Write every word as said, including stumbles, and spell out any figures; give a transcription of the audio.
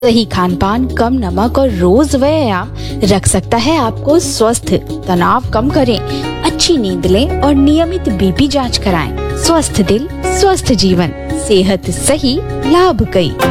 सही खान पान, कम नमक और रोज व्यायाम रख सकता है आपको स्वस्थ। तनाव कम करें, अच्छी नींद लें और नियमित बीपी जांच कराएं। स्वस्थ दिल, स्वस्थ जीवन, सेहत सही, लाभ कई।